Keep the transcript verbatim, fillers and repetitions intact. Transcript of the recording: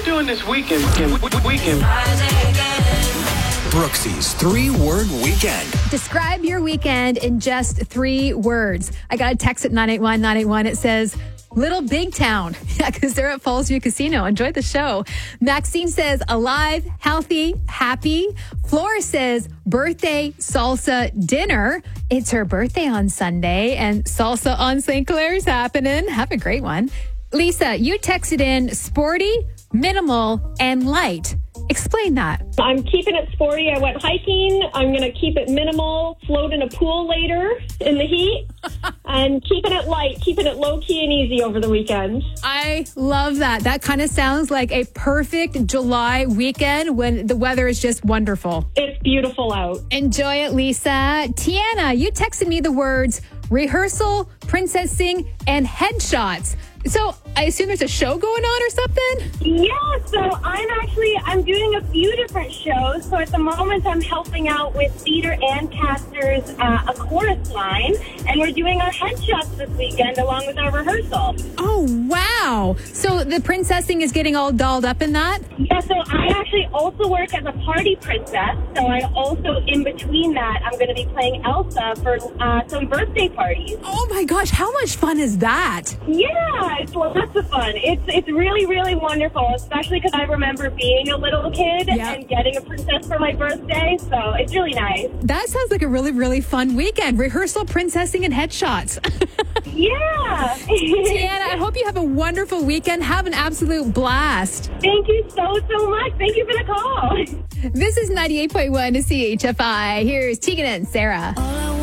doing this weekend? Weekend. weekend. Brooksy's three-word weekend. Describe your weekend in just three words. I got a text at nine eight one nine eight one. It says, Little Big Town. Yeah, because they're at Falls View Casino. Enjoy the show. Maxine says, alive, healthy, happy. Flora says, birthday, salsa, dinner. It's her birthday on Sunday, and salsa on Saint Clair's happening. Have a great one. Lisa, you texted in sporty, minimal, and light. Explain that. I'm keeping it sporty. I went hiking. I'm going to keep it minimal, float in a pool later in the heat, and keeping it light, keeping it low-key and easy over the weekend. I love that. That kind of sounds like a perfect July weekend when the weather is just wonderful. It's beautiful out. Enjoy it, Lisa. Tiana, you texted me the words rehearsal, princessing, and headshots. So I assume there's a show going on or something? Yeah, so I'm actually, I'm doing a few different shows. So at the moment, I'm helping out with Theater and Casters, uh, a chorus line. And we're doing our headshots this weekend along with our rehearsal. Oh, wow. So the princessing is getting all dolled up in that? Yeah, so I actually also work as a party princess. So I also, in between that, I'm going to be playing Elsa for uh, some birthday parties. Oh my gosh, how much fun is that? Yeah, it's lots of fun. It's it's really, really wonderful, especially because I remember being a little kid Yep. and getting a princess for my birthday, so it's really nice. That sounds like a really, really fun weekend. Rehearsal, princessing, and headshots. Yeah. Tiana, I hope you have a wonderful weekend. Have an absolute blast. Thank you so, so much. Thank you for the call. This is ninety-eight point one to C H F I. Here's Tegan and Sarah.